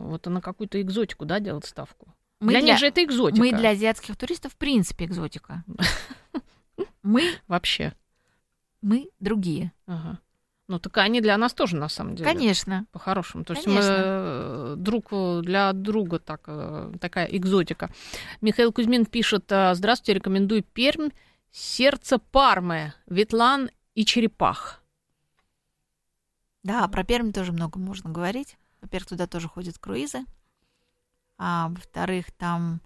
вот на какую-то экзотику, да, делать ставку? Для них же это экзотика. Мы для азиатских туристов в принципе экзотика. Мы вообще. Мы другие. Ага. Ну, так они для нас тоже, на самом деле. Конечно. По-хорошему. То есть Конечно. мы друг для друга такая экзотика. Михаил Кузьмин пишет: здравствуйте, рекомендую Пермь, сердце Пармы, Ветлан и черепах. Да, про Пермь тоже много можно говорить. Во-первых, туда тоже ходят круизы. А во-вторых, там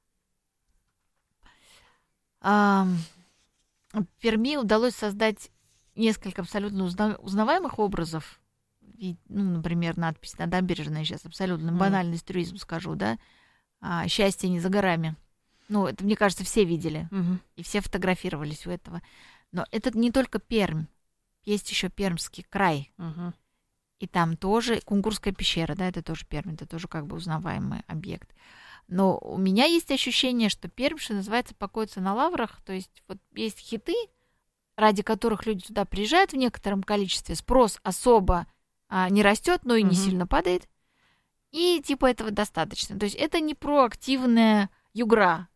в Перми удалось создать несколько абсолютно узнаваемых образов. Ну, например, надпись на набережной, сейчас абсолютно банальный туризм скажу, да. Счастье не за горами. Ну, это, мне кажется, все видели. И все фотографировались у этого. Но это не только Пермь. Есть еще Пермский край. И там тоже Кунгурская пещера, да, это тоже Пермь, это тоже как бы узнаваемый объект. Но у меня есть ощущение, что Пермь, что называется, покоится на лаврах. То есть вот есть хиты, ради которых люди туда приезжают в некотором количестве, спрос особо не растет, но и не сильно падает. И типа этого достаточно. То есть это не проактивная югра,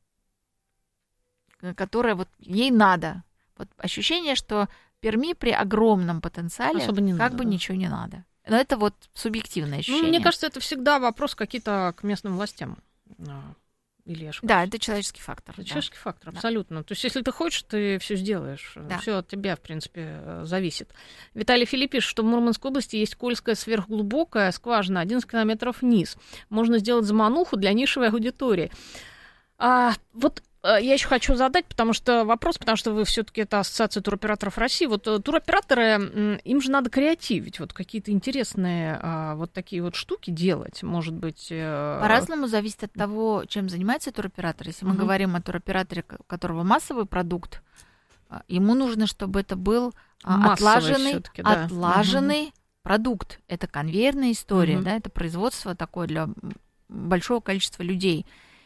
которая вот ей надо. Вот ощущение, что Перми при огромном потенциале как бы ничего не надо. Но это вот субъективное ощущение. Ну, мне кажется, это всегда вопрос какие-то к местным властям. Или я ошибаюсь? Да, это человеческий фактор. Это человеческий фактор, абсолютно. То есть, если ты хочешь, ты все сделаешь. Да. Все от тебя, в принципе, зависит. Виталий Филипп пишет, что в Мурманской области есть Кольская сверхглубокая скважина, 11 километров вниз. Можно сделать замануху для нишевой аудитории. Вот я еще хочу задать, потому что вы все-таки это Ассоциация туроператоров России. Вот туроператоры, им же надо креативить, вот какие-то интересные вот такие вот штуки делать, может быть. По-разному зависит от того, чем занимается туроператор. Если мы говорим о туроператоре, у которого массовый продукт, ему нужно, чтобы это был отлаженный продукт. Это конвейерная история, да, это производство такое для большого количества людей.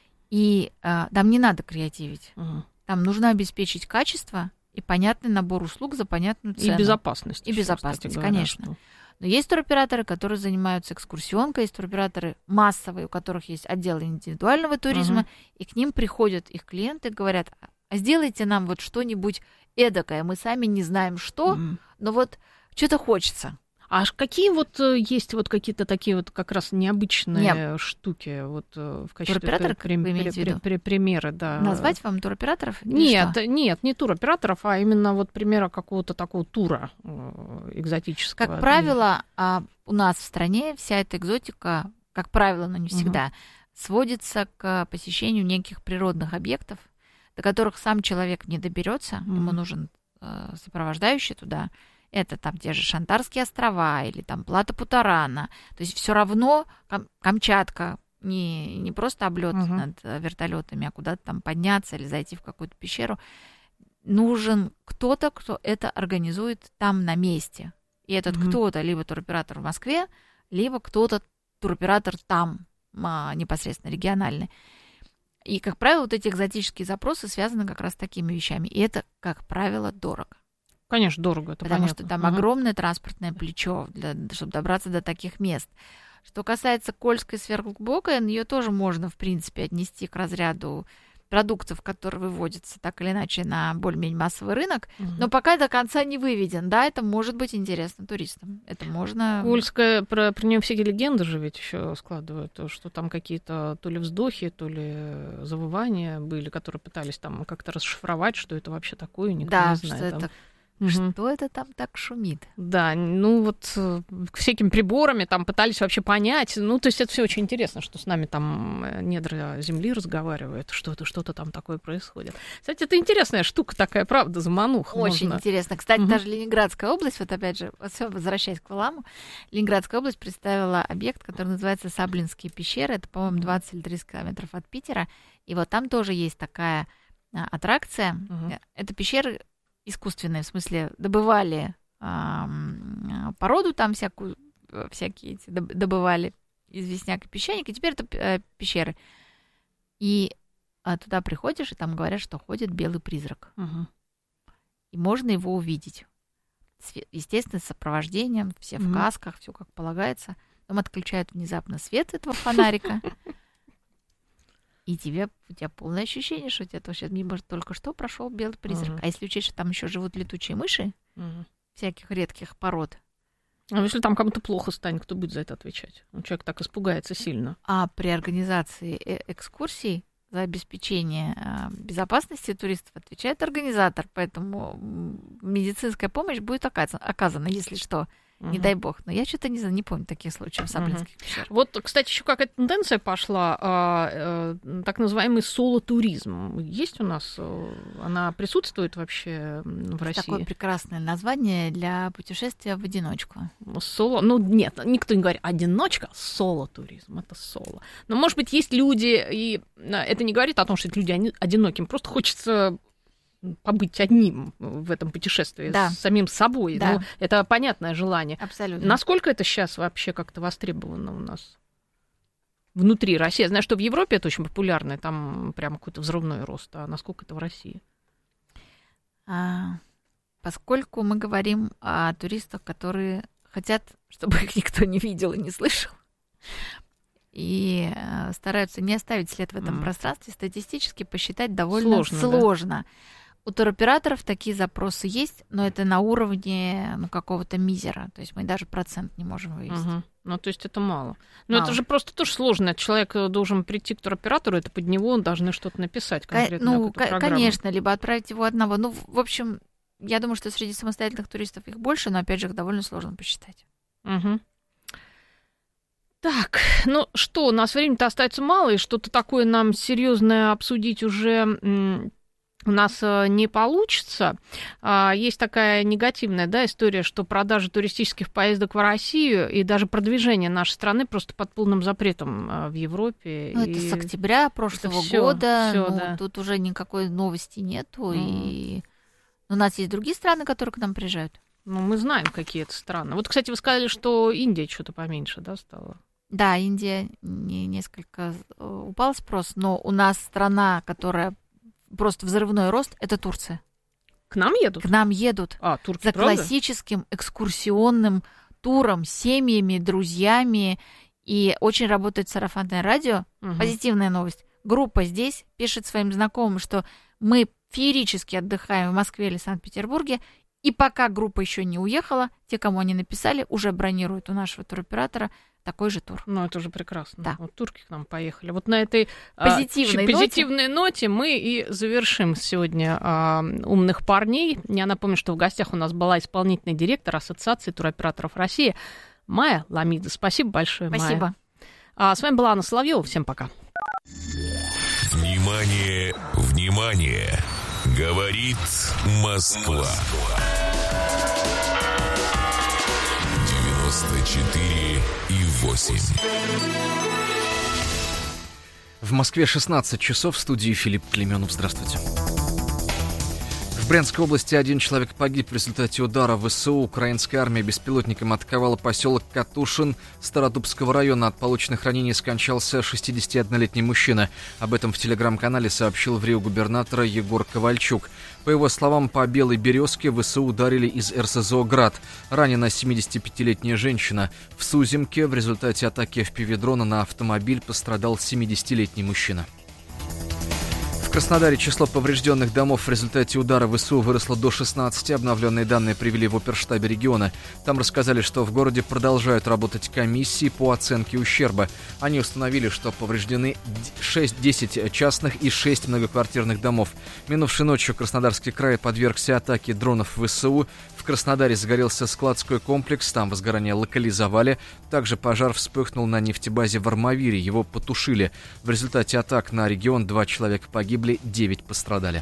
И там не надо креативить. Там нужно обеспечить качество и понятный набор услуг за понятную цену. И безопасность. И безопасность, конечно. Но есть туроператоры, которые занимаются экскурсионкой, есть туроператоры массовые, у которых есть отделы индивидуального туризма, и к ним приходят их клиенты и говорят: а сделайте нам вот что-нибудь эдакое, мы сами не знаем что, но вот что-то хочется. А какие вот есть вот какие-то такие вот как раз необычные штуки вот в качестве примера, да? Назвать вам туроператоров? Нет, не туроператоров, а именно вот примера какого-то такого тура экзотического. Как правило, у нас в стране вся эта экзотика, как правило, но не всегда, сводится к посещению неких природных объектов, до которых сам человек не доберется, ему нужен сопровождающий туда. Это там те же Шантарские острова или там Плато-Путарана. То есть все равно Камчатка, не просто облет над вертолетами, а куда-то там подняться или зайти в какую-то пещеру. Нужен кто-то, кто это организует там на месте. И этот кто-то либо туроператор в Москве, либо кто-то туроператор там, непосредственно региональный. И, как правило, вот эти экзотические запросы связаны как раз с такими вещами. И это, как правило, дорого. Конечно, дорого, это потому понятно. Что там огромное транспортное плечо, чтобы добраться до таких мест. Что касается Кольской сверхглубокой, ее тоже можно, в принципе, отнести к разряду продуктов, которые выводятся так или иначе на более-менее массовый рынок, но пока до конца не выведен. Да, это может быть интересно туристам. Это можно... Кольская, про нее всякие легенды же ведь еще складывают, что там какие-то то ли вздохи, то ли завывания были, которые пытались там как-то расшифровать, что это вообще такое, никто не знает. Что это... Что это там так шумит? Да, ну вот всякими приборами там пытались вообще понять. Ну, то есть это все очень интересно, что с нами там недра земли разговаривают, что-то там такое происходит. Кстати, это интересная штука такая, правда, замануха. Очень интересно. Кстати, даже Ленинградская область, вот опять же, возвращаясь к Валаму, Ленинградская область представила объект, который называется Саблинские пещеры. Это, по-моему, 20 или 30 километров от Питера. И вот там тоже есть такая аттракция. Это пещеры искусственные, в смысле, добывали породу там всякие эти добывали известняк и песчаник, и теперь это пещеры. И туда приходишь, и там говорят, что ходит белый призрак. И можно его увидеть. Естественно, с сопровождением, все в касках, все как полагается. потом отключают внезапно свет этого фонарика, и у тебя полное ощущение, что у тебя сейчас мимо только что прошел белый призрак. А если учесть, что там еще живут летучие мыши, всяких редких пород. А если там кому-то плохо станет, кто будет за это отвечать? Человек так испугается сильно. А при организации экскурсий за обеспечение безопасности туристов отвечает организатор, поэтому медицинская помощь будет оказана, если что. Не дай бог. Но я что-то не помню таких случаев в Саблинских пещерах. Вот, кстати, еще какая-то тенденция пошла, так называемый соло-туризм. Есть у нас? Она присутствует вообще в России? Такое прекрасное название для путешествия в одиночку. Соло? Ну, нет, никто не говорит одиночка, соло-туризм. Это соло. Но, может быть, есть люди, и это не говорит о том, что эти люди одиноким. Просто хочется побыть одним в этом путешествии, с самим собой. Да. Ну, это понятное желание. Абсолютно. Насколько это сейчас вообще как-то востребовано у нас внутри России? Я знаю, что в Европе это очень популярно, там прямо какой-то взрывной рост. А насколько это в России? Поскольку мы говорим о туристах, которые хотят, чтобы их никто не видел и не слышал, и стараются не оставить след в этом пространстве, статистически посчитать довольно сложно. Да? У туроператоров такие запросы есть, но это на уровне какого-то мизера. То есть мы даже процент не можем вывести. Ну, то есть это мало. Но это же просто тоже сложно. Человек должен прийти к туроператору, это под него должны что-то написать конкретно. Конечно, либо отправить его одного. Ну, в общем, я думаю, что среди самостоятельных туристов их больше, но, опять же, их довольно сложно посчитать. Так, ну что, у нас времени-то остается мало, и что-то такое нам серьезное обсудить уже у нас не получится. Есть такая негативная, история, что продажа туристических поездок в Россию и даже продвижение нашей страны просто под полным запретом в Европе. Ну, это с октября прошлого года. Тут уже никакой новости нету. И у нас есть другие страны, которые к нам приезжают. Ну, мы знаем, какие это страны. Вот, кстати, вы сказали, что Индия что-то поменьше, стала? Да, Индия несколько упал спрос, но у нас страна, которая просто взрывной рост, это Турция. К нам едут? К нам едут. Турки, за правда? Классическим экскурсионным туром, семьями, друзьями. И очень работает сарафанное радио. Позитивная новость. Группа здесь пишет своим знакомым, что мы феерически отдыхаем в Москве или Санкт-Петербурге. И пока группа еще не уехала, те, кому они написали, уже бронируют у нашего туроператора такой же тур. Ну, это уже прекрасно. Да. Вот турки к нам поехали. Вот на этой позитивной ноте мы и завершим сегодня «Умных парней». Я напомню, что в гостях у нас была исполнительный директор Ассоциации туроператоров России Майя Ламида. Спасибо большое, Спасибо. Майя. С вами была Анна Соловьева. Всем пока. Внимание, внимание! Говорит Москва. 94,8. В Москве 16 часов. В студии Филипп Клеменов. Здравствуйте. В Брянской области один человек погиб в результате удара ВСУ. Украинская армия беспилотником атаковала поселок Катушин Стародубского района. От полученных ранений скончался 61-летний мужчина. Об этом в телеграм-канале сообщил в Рио губернатор Егор Ковальчук. По его словам, по Белой Березке ВСУ ударили из РСЗО «Град». Ранена 75-летняя женщина. В Суземке в результате атаки FPV-дрона на автомобиль пострадал 70-летний мужчина. В Краснодаре число поврежденных домов в результате удара ВСУ выросло до 16. Обновленные данные привели в оперштабе региона. Там рассказали, что в городе продолжают работать комиссии по оценке ущерба. Они установили, что повреждены 10 частных и 6 многоквартирных домов. Минувшей ночью Краснодарский край подвергся атаке дронов ВСУ. В Краснодаре загорелся складской комплекс, там возгорание локализовали. Также пожар вспыхнул на нефтебазе в Армавире, его потушили. В результате атак на регион 2 человека погибли, 9 пострадали.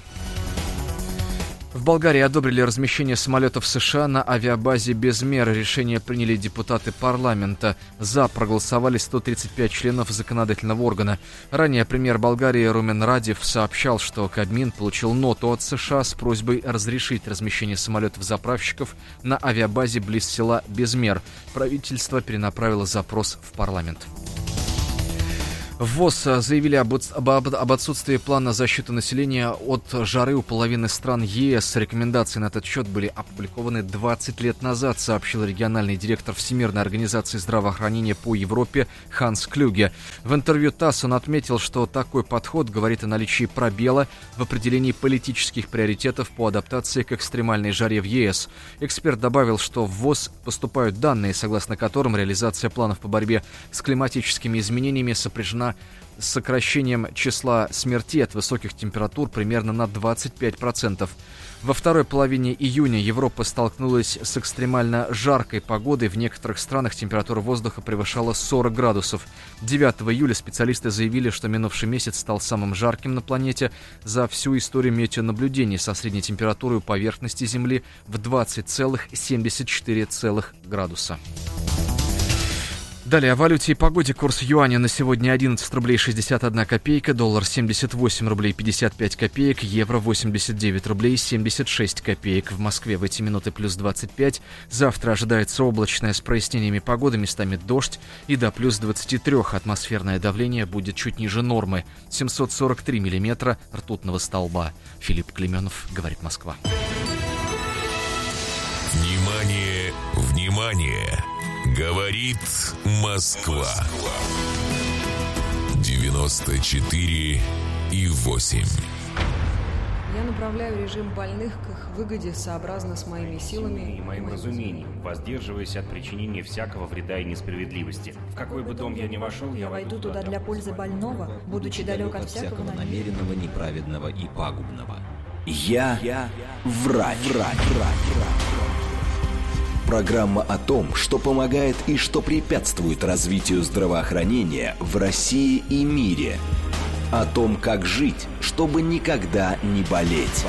В Болгарии одобрили размещение самолетов США на авиабазе Безмер. Решение приняли депутаты парламента. За проголосовали 135 членов законодательного органа. Ранее премьер Болгарии Румен Радев сообщал, что Кабмин получил ноту от США с просьбой разрешить размещение самолетов-заправщиков на авиабазе близ села Безмер. Правительство перенаправило запрос в парламент. В ВОЗ заявили об отсутствии плана защиты населения от жары у половины стран ЕС. Рекомендации на этот счет были опубликованы 20 лет назад, сообщил региональный директор Всемирной организации здравоохранения по Европе Ханс Клюге. В интервью ТАСС он отметил, что такой подход говорит о наличии пробела в определении политических приоритетов по адаптации к экстремальной жаре в ЕС. Эксперт добавил, что в ВОЗ поступают данные, согласно которым реализация планов по борьбе с климатическими изменениями сопряжена с сокращением числа смертей от высоких температур примерно на 25%. Во второй половине июня Европа столкнулась с экстремально жаркой погодой. В некоторых странах температура воздуха превышала 40 градусов. 9 июля специалисты заявили, что минувший месяц стал самым жарким на планете за всю историю метеонаблюдений, со средней температурой у поверхности Земли в 20,74 градуса. Далее о валюте и погоде. Курс юаня на сегодня 11 рублей 61 копейка, доллар 78 рублей 55 копеек, евро 89 рублей 76 копеек. В Москве в эти минуты плюс 25. Завтра ожидается облачная с прояснениями погоды, местами дождь и до плюс 23. Атмосферное давление будет чуть ниже нормы. 743 миллиметра ртутного столба. Филипп Клименов, говорит Москва. Внимание, внимание! Говорит Москва. 94,8. Я направляю режим больных к их выгоде сообразно с моими силами и моим разумением, воздерживаясь от причинения всякого вреда и несправедливости. В какой бы дом я ни вошел, я войду туда для пользы больного, будучи далек от всякого намеренного, неправедного и пагубного. Я врач. Программа о том, что помогает и что препятствует развитию здравоохранения в России и мире. О том, как жить, чтобы никогда не болеть.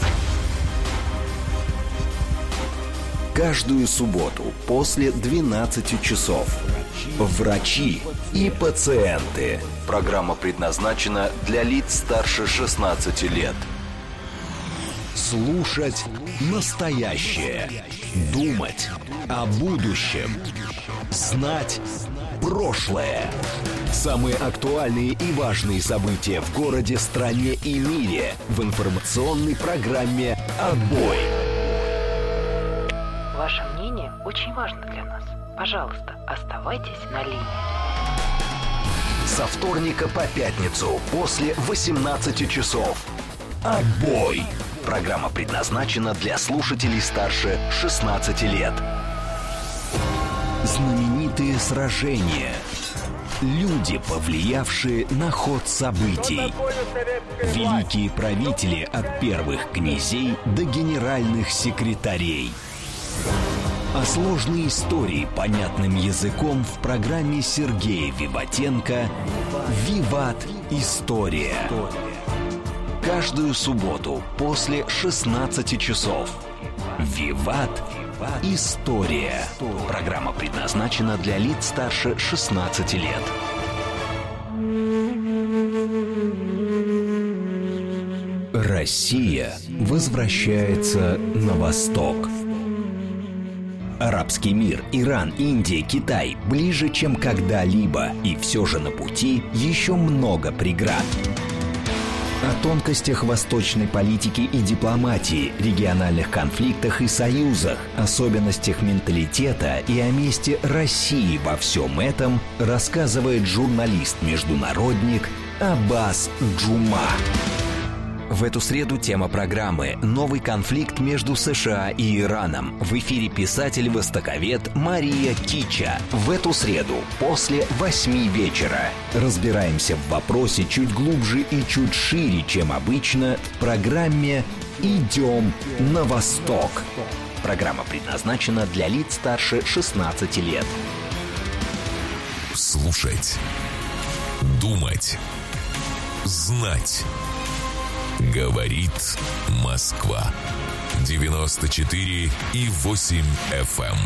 Каждую субботу после 12 часов. Врачи и пациенты. Программа предназначена для лиц старше 16 лет. Слушать настоящее. Думать о будущем. Знать прошлое. Самые актуальные и важные события в городе, стране и мире в информационной программе «Отбой». Ваше мнение очень важно для нас. Пожалуйста, оставайтесь на линии. Со вторника по пятницу после 18 часов. «Отбой». Программа предназначена для слушателей старше 16 лет. Знаменитые сражения. Люди, повлиявшие на ход событий. Великие правители от первых князей до генеральных секретарей. А сложные истории понятным языком в программе Сергея Виватенко «Виват. История». Каждую субботу после 16 часов. «Виват. История». Программа предназначена для лиц старше 16 лет. Россия возвращается на восток. Арабский мир, Иран, Индия, Китай ближе, чем когда-либо. И все же на пути еще много преград. О тонкостях восточной политики и дипломатии, региональных конфликтах и союзах, особенностях менталитета и о месте России во всем этом рассказывает журналист-международник Аббас Джума. В эту среду тема программы «Новый конфликт между США и Ираном». В эфире писатель-востоковед Мария Кича. В эту среду после 8 вечера разбираемся в вопросе чуть глубже и чуть шире, чем обычно, в программе «Идем на восток». Программа предназначена для лиц старше 16 лет. Слушать, думать, знать. Говорит Москва. 94,8 FM.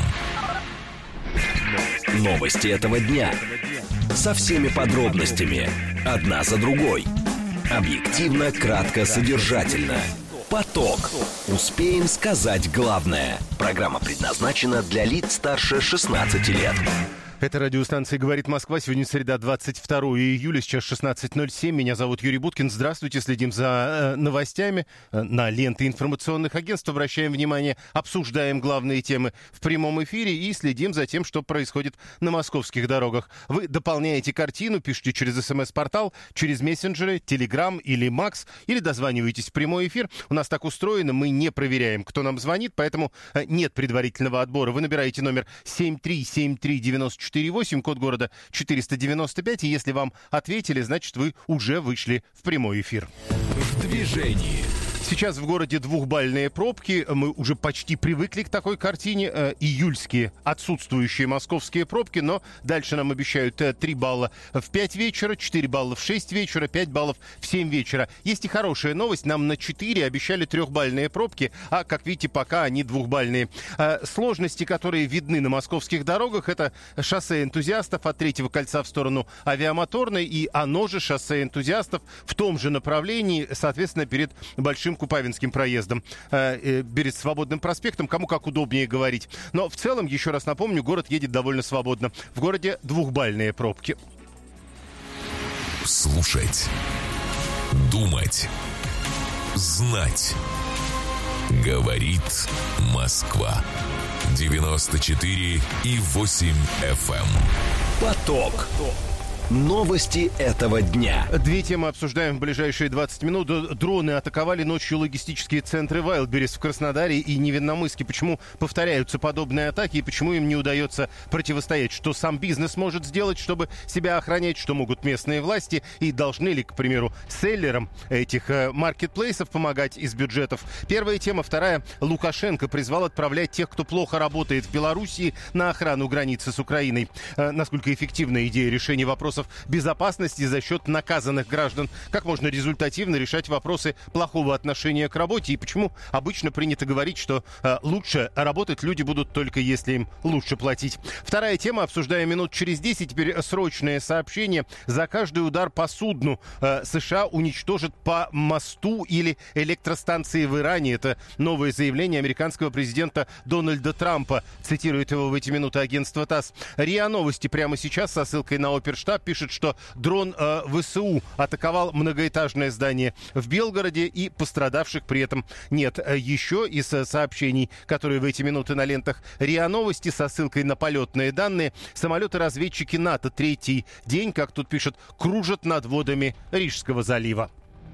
Новости этого дня. Со всеми подробностями. Одна за другой. Объективно, кратко, содержательно. Поток. Успеем сказать главное. Программа предназначена для лиц старше 16 лет. Это радиостанция «Говорит Москва». Сегодня среда, 22 июля, сейчас 16:07. Меня зовут Юрий Буткин. Здравствуйте. Следим за новостями на ленты информационных агентств. Обращаем внимание, обсуждаем главные темы в прямом эфире и следим за тем, что происходит на московских дорогах. Вы дополняете картину, пишите через СМС-портал, через мессенджеры, Телеграм или Макс, или дозваниваетесь в прямой эфир. У нас так устроено, мы не проверяем, кто нам звонит, поэтому нет предварительного отбора. Вы набираете номер 7373948, код города 495, и если вам ответили, значит, вы уже вышли в прямой эфир. В движении. Сейчас в городе двухбальные пробки. Мы уже почти привыкли к такой картине. Июльские отсутствующие московские пробки, но дальше нам обещают 3 балла в 5 вечера, 4 балла в 6 вечера, 5 баллов в 7 вечера. Есть и хорошая новость. Нам на 4 обещали 3-бальные пробки, а, как видите, пока они двухбальные. Сложности, которые видны на московских дорогах, это шоссе энтузиастов от Третьего кольца в сторону Авиамоторной, и оно же шоссе энтузиастов в том же направлении, соответственно, перед Большим Купавинским проездом, перед Свободным проспектом, кому как удобнее говорить. Но в целом, еще раз напомню, город едет довольно свободно. В городе двухбальные пробки. Слушать, думать, знать. Говорит Москва. 94,8 FM. Поток. Новости этого дня. 2 темы обсуждаем в ближайшие 20 минут. Дроны атаковали ночью логистические центры Wildberries в Краснодаре и Невинномысске. Почему повторяются подобные атаки и почему им не удается противостоять? Что сам бизнес может сделать, чтобы себя охранять? Что могут местные власти? И должны ли, к примеру, селлерам этих маркетплейсов помогать из бюджетов? Первая тема. Вторая. Лукашенко призвал отправлять тех, кто плохо работает в Белоруссии, на охрану границы с Украиной. Насколько эффективна идея решения вопросов безопасности за счет наказанных граждан? Как можно результативно решать вопросы плохого отношения к работе? И почему обычно принято говорить, что лучше работать люди будут только если им лучше платить? Вторая тема. Обсуждаем минут через 10. Теперь срочное сообщение. За каждый удар по судну США уничтожат по мосту или электростанции в Иране. Это новое заявление американского президента Дональда Трампа. Цитирует его в эти минуты агентство ТАСС. РИА Новости прямо сейчас со ссылкой на Оперштаб пишет, что дрон ВСУ атаковал многоэтажное здание в Белгороде, и пострадавших при этом нет. Еще из сообщений, которые в эти минуты на лентах РИА Новости со ссылкой на полетные данные. Самолеты-разведчики НАТО 3-й день, как тут пишут, кружат над водами Рижского залива.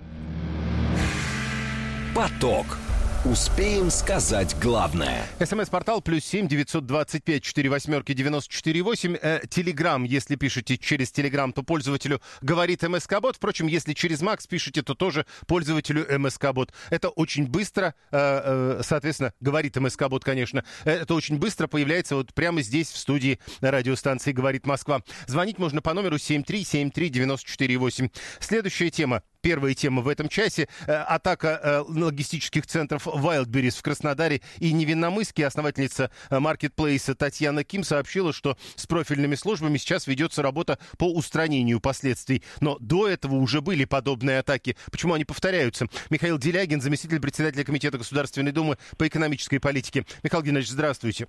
Поток. Успеем сказать главное. СМС-портал +7 925 48 94 8. Телеграм, если пишете через Телеграм, то пользователю говорит МСК-бот. Впрочем, если через Макс пишете, то тоже пользователю МСК-бот. Это очень быстро, соответственно, говорит МСК-бот, конечно. Это очень быстро появляется вот прямо здесь, в студии радиостанции «Говорит Москва». Звонить можно по номеру 7373948. 94 8. Следующая тема. Первая тема в этом часе. Атака логистических центров Wildberries в Краснодаре и Невинномысске. Основательница маркетплейса Татьяна Ким сообщила, что с профильными службами сейчас ведется работа по устранению последствий. Но до этого уже были подобные атаки. Почему они повторяются? Михаил Делягин, заместитель председателя Комитета Государственной Думы по экономической политике. Михаил Геннадьевич, здравствуйте.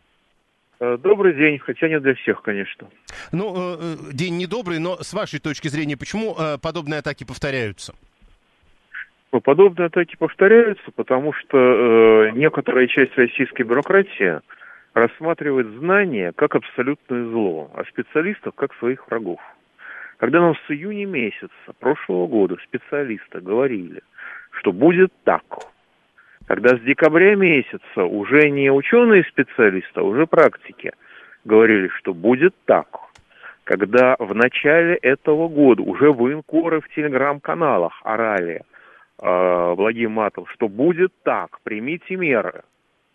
Добрый день, хотя не для всех, конечно. Ну, день недобрый, но с вашей точки зрения, почему подобные атаки повторяются? Подобные атаки повторяются, потому что некоторая часть российской бюрократии рассматривает знания как абсолютное зло, а специалистов как своих врагов. Когда нам с июня месяца прошлого года специалисты говорили, что будет так, когда с декабря месяца уже не ученые-специалисты, а уже практики говорили, что будет так. Когда в начале этого года уже военкоры в телеграм-каналах орали благим матом, что будет так, примите меры.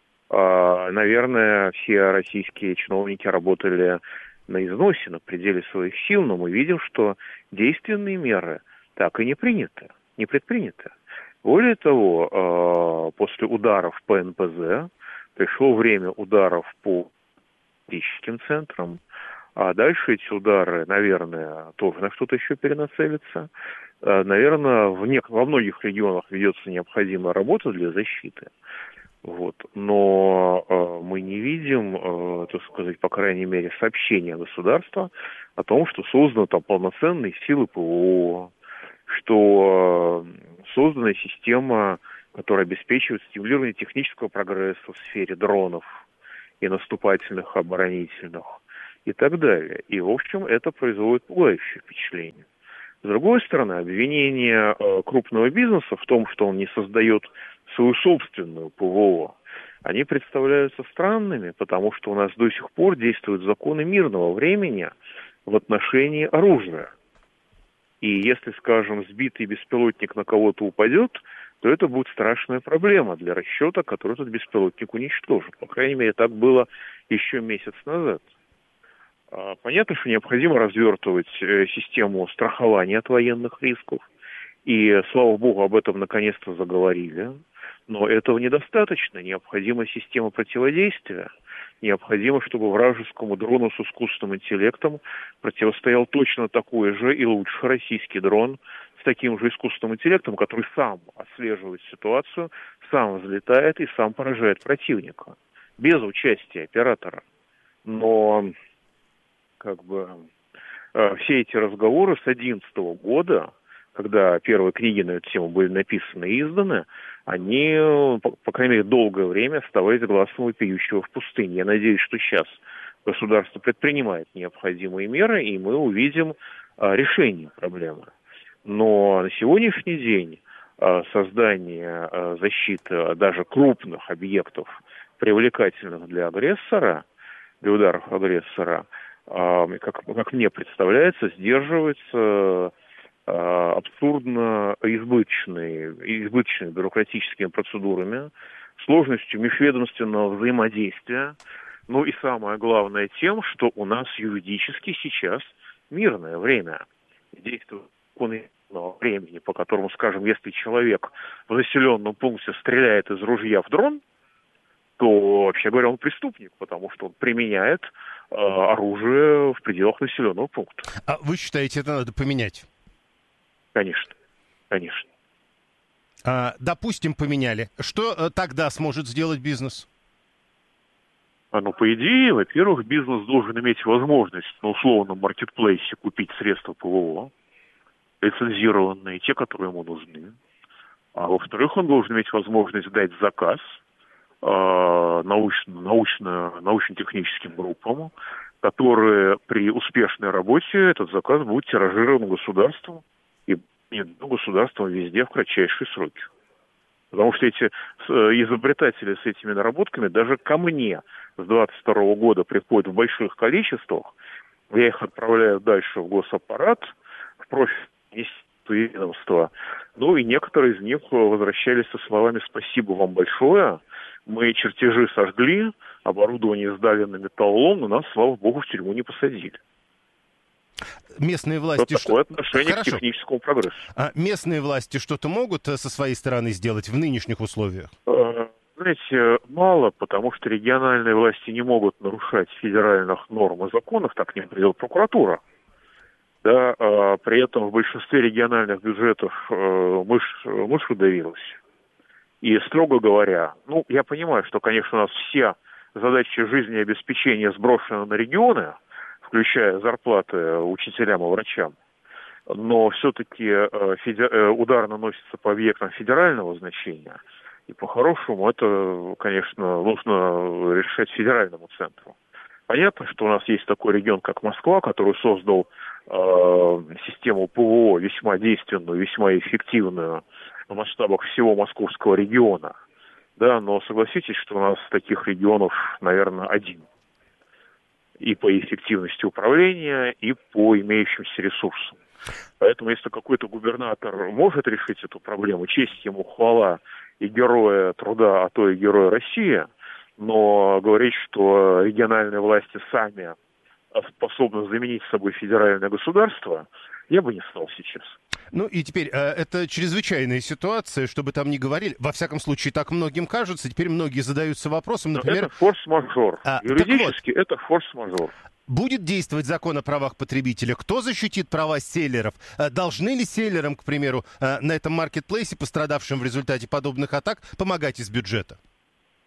Наверное, все российские чиновники работали на износе, на пределе своих сил, но мы видим, что действенные меры так и не приняты, не предприняты. Более того, после ударов по НПЗ пришло время ударов по логистическим центрам, а дальше эти удары, наверное, тоже на что-то еще перенацелятся. Наверное, во многих регионах ведется необходимая работа для защиты. Вот. Но мы не видим, так сказать, по крайней мере, сообщения государства о том, что созданы там полноценные силы ПВО, что создана система, которая обеспечивает стимулирование технического прогресса в сфере дронов и наступательных, оборонительных и так далее. И, в общем, это производит пугающее впечатление. С другой стороны, обвинение крупного бизнеса в том, что он не создает свою собственную ПВО, они представляются странными, потому что у нас до сих пор действуют законы мирного времени в отношении оружия. И если, скажем, сбитый беспилотник на кого-то упадет, то это будет страшная проблема для расчета, который этот беспилотник уничтожит. По крайней мере, так было еще месяц назад. Понятно, что необходимо развертывать систему страхования от военных рисков. И, слава богу, об этом наконец-то заговорили. Но этого недостаточно. Необходима система противодействия. Необходимо, чтобы вражескому дрону с искусственным интеллектом противостоял точно такой же и лучше российский дрон с таким же искусственным интеллектом, который сам отслеживает ситуацию, сам взлетает и сам поражает противника. Без участия оператора. Но все эти разговоры с 2011 года, когда первые книги на эту тему были написаны и изданы, они, по крайней мере, долгое время оставались глазом вопиющего в пустыне. Я надеюсь, что сейчас государство предпринимает необходимые меры, и мы увидим решение проблемы. Но на сегодняшний день создание защиты даже крупных объектов, привлекательных для агрессора, для ударов агрессора, как мне представляется, сдерживается абсурдно избыточными бюрократическими процедурами, сложностью межведомственного взаимодействия, ну и самое главное тем, что у нас юридически сейчас мирное время. Действует закон мирного времени, по которому, скажем, если человек в населенном пункте стреляет из ружья в дрон, то, вообще говоря, он преступник, потому что он применяет оружие в пределах населенного пункта. А вы считаете, это надо поменять? Конечно, конечно. Допустим, поменяли. Что тогда сможет сделать бизнес? По идее, во-первых, бизнес должен иметь возможность на условном маркетплейсе купить средства ПВО, лицензированные, те, которые ему нужны. А во-вторых, он должен иметь возможность дать заказ научно-техническим группам, которые при успешной работе этот заказ будет тиражирован государством и государством везде в кратчайшие сроки. Потому что эти изобретатели с этими наработками даже ко мне с 22 года приходят в больших количествах. Я их отправляю дальше в госаппарат, в профильное ведомство. Ну и некоторые из них возвращались со словами «спасибо вам большое, мы чертежи сожгли, оборудование сдали на металлолом, но нас, слава богу, в тюрьму не посадили». Местные власти... Вот такое отношение к техническому прогрессу. А местные власти что-то могут со своей стороны сделать в нынешних условиях? Знаете, мало, потому что региональные власти не могут нарушать федеральных норм и законов, так к ним придет прокуратура. Да, при этом в большинстве региональных бюджетов мышь удавилась. И, строго говоря, я понимаю, что, конечно, у нас все задачи жизнеобеспечения сброшены на регионы, включая зарплаты учителям и врачам, но все-таки удар наносится по объектам федерального значения, и по-хорошему это, конечно, нужно решать федеральному центру. Понятно, что у нас есть такой регион, как Москва, который создал систему ПВО весьма действенную, весьма эффективную в масштабах всего московского региона. Да, но согласитесь, что у нас таких регионов, наверное, один. И по эффективности управления, и по имеющимся ресурсам. Поэтому, если какой-то губернатор может решить эту проблему, честь ему, хвала и героя труда, а то и героя России, но говорить, что региональные власти сами способны заменить собой федеральное государство, я бы не стал сейчас. Ну и теперь, это чрезвычайная ситуация, чтобы там ни говорили. Во всяком случае, так многим кажется. Теперь многие задаются вопросом, например... Это форс-мажор. Юридически это форс-мажор. Будет действовать закон о правах потребителя? Кто защитит права селлеров? Должны ли селлерам, к примеру, на этом маркетплейсе, пострадавшим в результате подобных атак, помогать из бюджета?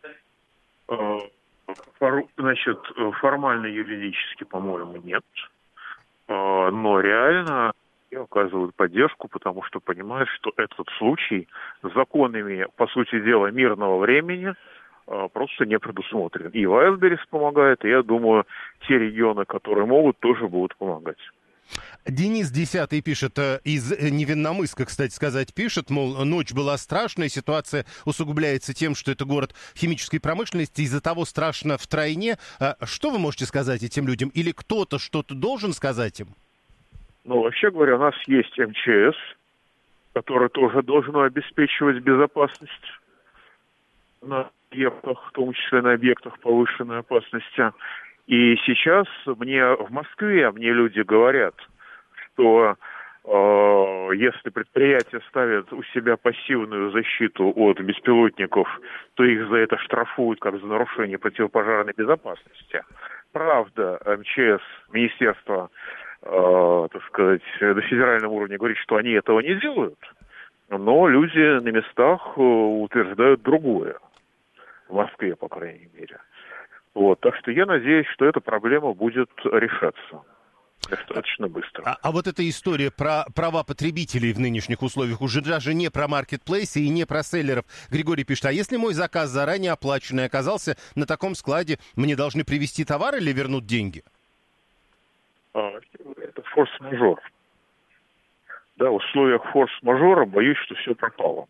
Значит, формально юридически, по-моему, нет. Но реально оказывают поддержку, потому что понимают, что этот случай законами, по сути дела, мирного времени просто не предусмотрен. И Вайлдберрис помогает, и я думаю, те регионы, которые могут, тоже будут помогать. Денис 10 пишет, из Невинномысска, кстати сказать, пишет, мол, ночь была страшная, ситуация усугубляется тем, что это город химической промышленности, из-за того страшно втройне. Что вы можете сказать этим людям? Или кто-то что-то должен сказать им? Ну, вообще говоря, у нас есть МЧС, который тоже должен обеспечивать безопасность на объектах, в том числе на объектах повышенной опасности. И сейчас в Москве мне люди говорят, что если предприятие ставит у себя пассивную защиту от беспилотников, то их за это штрафуют как за нарушение противопожарной безопасности. Правда, МЧС, Министерство, так сказать, на федеральном уровне говорит, что они этого не делают, но люди на местах утверждают другое. В Москве, по крайней мере. Вот, так что я надеюсь, что эта проблема будет решаться достаточно быстро. А вот эта история про права потребителей в нынешних условиях уже даже не про маркетплейсы и не про селлеров. Григорий пишет, а если мой заказ заранее оплаченный оказался на таком складе, мне должны привезти товар или вернуть деньги? Это форс-мажор. Да, в условиях форс-мажора боюсь, что все пропало.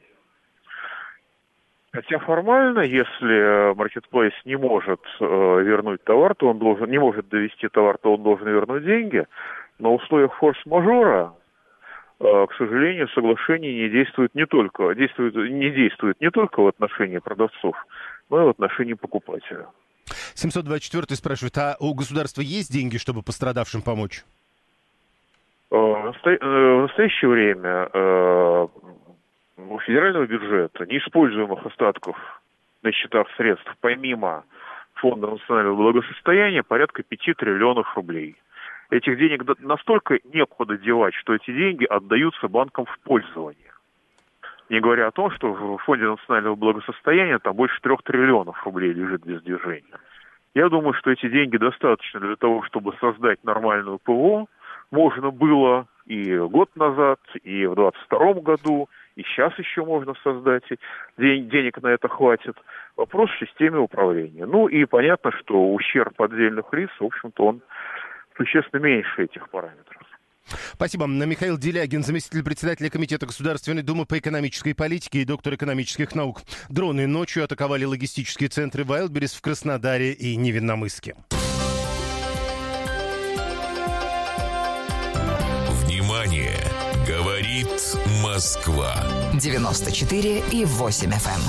Хотя формально, если маркетплейс не может вернуть товар, то он не может довести товар, то он должен вернуть деньги. Но в условиях форс-мажора, к сожалению, соглашение не действует не только в отношении продавцов, но и в отношении покупателя. 724 спрашивает, а у государства есть деньги, чтобы пострадавшим помочь? В настоящее время у федерального бюджета неиспользуемых остатков на счетах средств, помимо Фонда национального благосостояния, порядка 5 триллионов рублей. Этих денег настолько некуда девать, что эти деньги отдаются банкам в пользование. Не говоря о том, что в Фонде национального благосостояния там больше 3 триллионов рублей лежит без движения. Я думаю, что эти деньги достаточно для того, чтобы создать нормальную ПВО. Можно было и год назад, и в 2022 году, и сейчас еще можно создать. Денег на это хватит. Вопрос в системе управления. Ну и понятно, что ущерб отдельных лиц, в общем-то, он существенно меньше этих параметров. Спасибо. Михаил Делягин, заместитель председателя Комитета Государственной Думы по экономической политике и доктор экономических наук. Дроны ночью атаковали логистические центры Вайлдберрис в Краснодаре и Невинномысске. Внимание! Говорит Москва. 94,8 FM.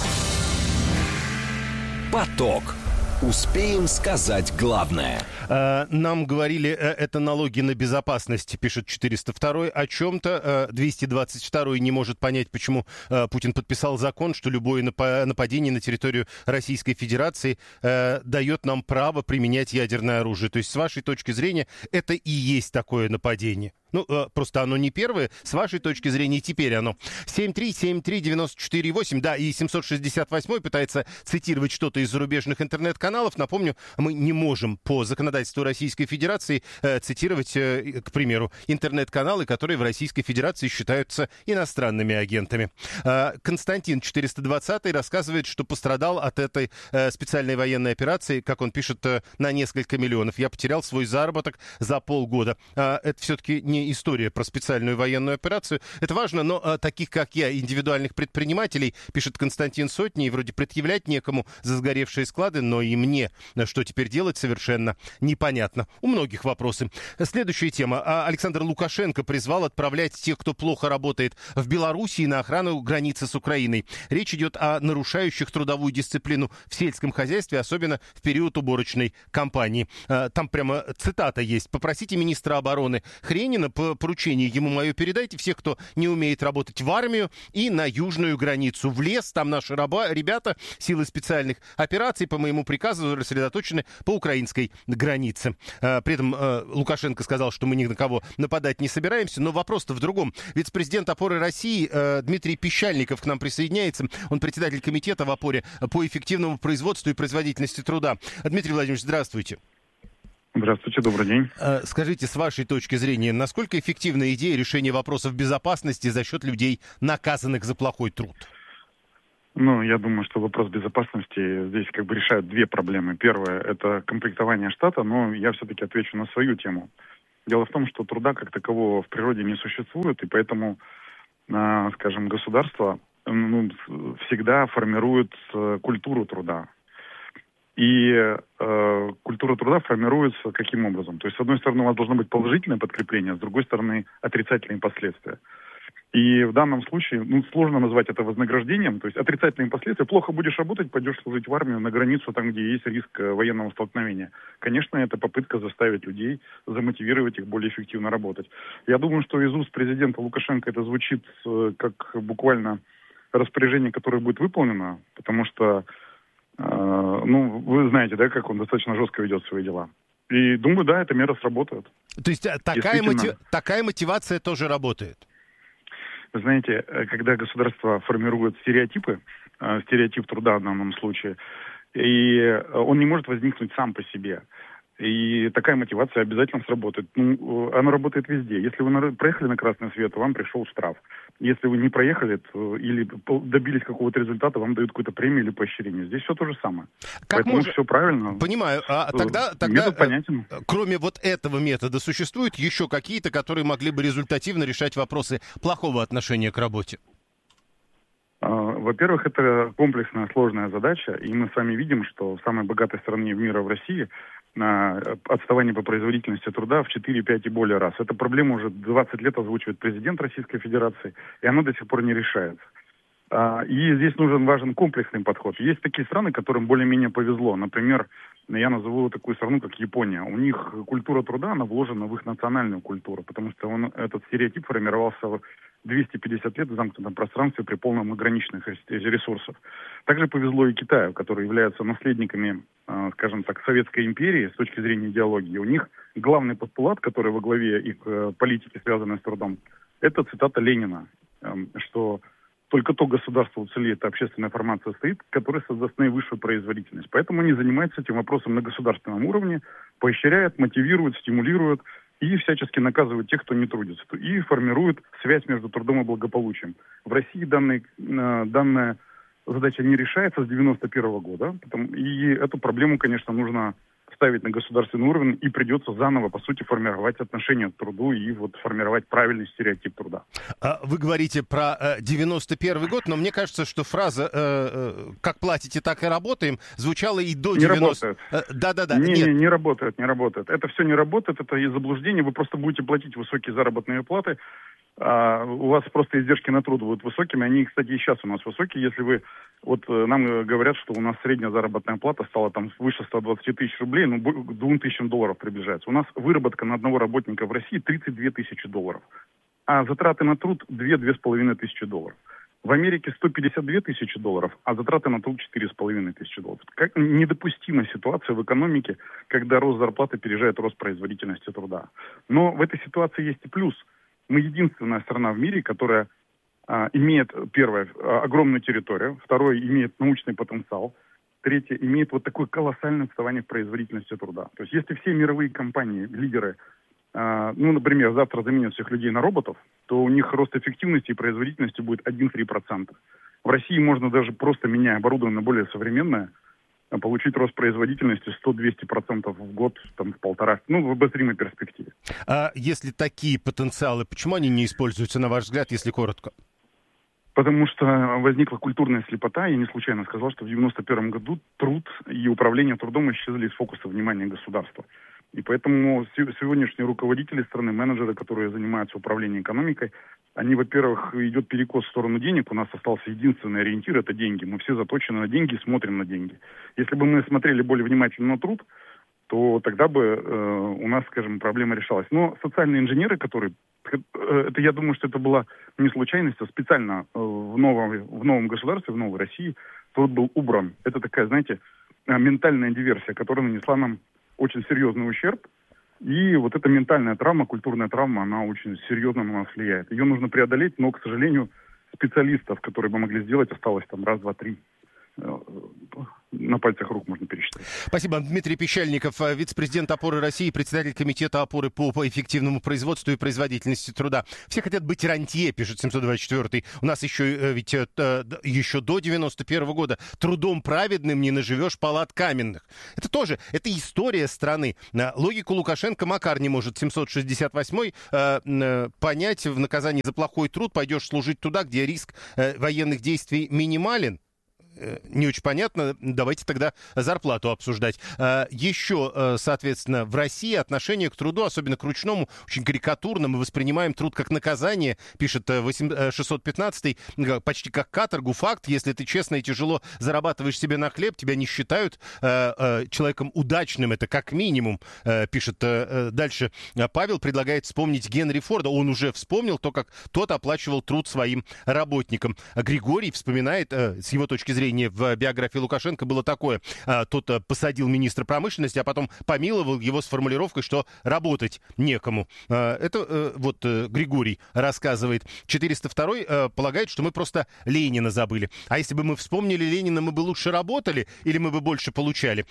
Поток. Успеем сказать главное. Нам говорили, это налоги на безопасность, пишет 402-й, о чем-то. 222-й не может понять, почему Путин подписал закон, что любое нападение на территорию Российской Федерации дает нам право применять ядерное оружие. То есть, с вашей точки зрения, это и есть такое нападение. Ну, просто оно не первое, с вашей точки зрения, теперь оно. 7373948, да, и 768 пытается цитировать что-то из зарубежных интернет-каналов. Напомню, мы не можем по законодательству Российской Федерации цитировать, к примеру, интернет-каналы, которые в Российской Федерации считаются иностранными агентами. Константин 420 рассказывает, что пострадал от этой специальной военной операции, как он пишет, на несколько миллионов. Я потерял свой заработок за полгода. Это все-таки не история про специальную военную операцию. Это важно, но таких, как я, индивидуальных предпринимателей, пишет Константин Сотни, вроде предъявлять некому за сгоревшие склады, но и мне что теперь делать, совершенно непонятно. У многих вопросы. Следующая тема. Александр Лукашенко призвал отправлять тех, кто плохо работает в Белоруссии, на охрану границы с Украиной. Речь идет о нарушающих трудовую дисциплину в сельском хозяйстве, особенно в период уборочной кампании. Там прямо цитата есть. «Попросите министра обороны Хренина по поручению ему мое передайте всех, кто не умеет работать в армию и на южную границу. В лес, там наши ребята, силы специальных операций по моему приказу рассредоточены по украинской границе». границе. При этом Лукашенко сказал, что мы ни на кого нападать не собираемся, но вопрос-то в другом. Вице-президент «Опоры России» Дмитрий Пещальников к нам присоединяется. Он председатель комитета в «Опоре» по эффективному производству и производительности труда. Дмитрий Владимирович, здравствуйте. Здравствуйте, добрый день. Скажите, с вашей точки зрения, насколько эффективна идея решения вопросов безопасности за счет людей, наказанных за плохой труд? Я думаю, что вопрос безопасности здесь решают две проблемы. Первая – это комплектование штата, но я все-таки отвечу на свою тему. Дело в том, что труда как такового в природе не существует, и поэтому, скажем, государство всегда формирует культуру труда. И культура труда формируется каким образом? То есть, с одной стороны, у вас должно быть положительное подкрепление, с другой стороны, отрицательные последствия. И в данном случае, сложно назвать это вознаграждением. То есть, отрицательные последствия. Плохо будешь работать, пойдешь служить в армию на границу, там, где есть риск военного столкновения. Конечно, это попытка заставить людей, замотивировать их более эффективно работать. Я думаю, что из уст президента Лукашенко это звучит как буквально распоряжение, которое будет выполнено, потому что вы знаете, да, как он достаточно жестко ведет свои дела. И думаю, да, эта мера сработает. То есть такая мотивация тоже работает? Вы знаете, когда государство формирует стереотип труда в данном случае, и он не может возникнуть сам по себе. И такая мотивация обязательно сработает. Она работает везде. Если вы проехали на красный свет, вам пришел штраф. Если вы не проехали или добились какого-то результата, вам дают какую-то премию или поощрение. Здесь все то же самое. Поэтому все правильно. Понимаю. Тогда метод понятен. Кроме вот этого метода, существуют еще какие-то, которые могли бы результативно решать вопросы плохого отношения к работе? Во-первых, это комплексная, сложная задача. И мы с вами видим, что в самой богатой стране мира, в России, отставание по производительности труда в 4, 5 и более раз. Эта проблема уже 20 лет озвучивает президент Российской Федерации, и она до сих пор не решается. И здесь важен комплексный подход. Есть такие страны, которым более-менее повезло. Например, я назову такую страну, как Япония. У них культура труда, она вложена в их национальную культуру, потому что этот стереотип формировался 250 лет в замкнутом пространстве при полном ограниченных ресурсах. Также повезло и Китаю, который является наследниками, скажем так, Советской империи с точки зрения идеологии. У них главный постулат, который во главе их политики, связанной с трудом, это цитата Ленина, что только то государство уцелеет, общественная формация стоит, которая создаст наивысшую производительность. Поэтому они занимаются этим вопросом на государственном уровне, поощряют, мотивируют, стимулируют и всячески наказывают тех, кто не трудится. И формируют связь между трудом и благополучием. В России данная задача не решается с 1991 года. И эту проблему, конечно, нужно ставить на государственный уровень, и придется заново, по сути, формировать отношение к труду и формировать правильный стереотип труда. Вы говорите про 91 год, но мне кажется, что фраза «как платите, так и работаем» звучала и до 90... Да-да-да. Не работает. Это все не работает, это из заблуждения. Вы просто будете платить высокие заработные платы, у вас просто издержки на труд будут высокими. Они, кстати, и сейчас у нас высокие. Если вы... нам говорят, что у нас средняя заработная плата стала выше 120 тысяч рублей, к 2000 долларов приближается. У нас выработка на одного работника в России 32 тысячи долларов. А затраты на труд 2-2,5 тысячи долларов. В Америке 152 тысячи долларов, а затраты на труд 4,5 тысячи долларов. Как недопустимая ситуация в экономике, когда рост зарплаты опережает рост производительности труда. Но в этой ситуации есть и плюс. Мы единственная страна в мире, которая имеет, первое, огромную территорию, второе, имеет научный потенциал, третье, имеет такое колоссальное отставание в производительности труда. То есть если все мировые компании, лидеры, например, завтра заменят всех людей на роботов, то у них рост эффективности и производительности будет 1-3%. В России можно даже просто меняя оборудование на более современное, получить рост производительности 100-200% в год, в 1,5, в обозримой перспективе. А если такие потенциалы, почему они не используются, на ваш взгляд, если коротко? Потому что возникла культурная слепота. Я не случайно сказал, что в 1991 году труд и управление трудом исчезли из фокуса внимания государства. И поэтому сегодняшние руководители страны, менеджеры, которые занимаются управлением экономикой, они, во-первых, идет перекос в сторону денег. У нас остался единственный ориентир – это деньги. Мы все заточены на деньги и смотрим на деньги. Если бы мы смотрели более внимательно на труд, то тогда бы у нас, скажем, проблема решалась. Но социальные инженеры, которые... я думаю, что это была не случайность, а специально в новом государстве, в новой России труд был убран. Это такая, знаете, ментальная диверсия, которая нанесла нам очень серьезный ущерб. И вот эта ментальная травма, культурная травма, она очень серьезно на нас влияет. Ее нужно преодолеть, но, к сожалению, специалистов, которые бы могли сделать, осталось там раз, два, три. На пальцах рук можно пересчитать. Спасибо. Дмитрий Пещальников, вице-президент «Опоры России», председатель комитета «Опоры» по эффективному производству и производительности труда. Все хотят быть рантье, пишет 724-й. У нас еще ведь еще до 91-го года трудом праведным не наживешь палат каменных. Это тоже, это история страны. Логику Лукашенко Макар не может 768-й понять. В наказании за плохой труд пойдешь служить туда, где риск военных действий минимален. Не очень понятно, давайте тогда зарплату обсуждать. Еще, соответственно, в России отношение к труду, особенно к ручному, очень карикатурно. Мы воспринимаем труд как наказание, пишет 615-й, почти как каторгу. Факт, если ты честно и тяжело зарабатываешь себе на хлеб, тебя не считают человеком удачным, это как минимум, пишет дальше. Павел предлагает вспомнить Генри Форда. Он уже вспомнил то, как тот оплачивал труд своим работникам. Григорий вспоминает, с его точки зрения, в биографии Лукашенко было такое. Тот посадил министра промышленности, а потом помиловал его с формулировкой, что работать некому. Это вот Григорий рассказывает. 402-й полагает, что мы просто Ленина забыли. А если бы мы вспомнили Ленина, мы бы лучше работали или мы бы больше получали?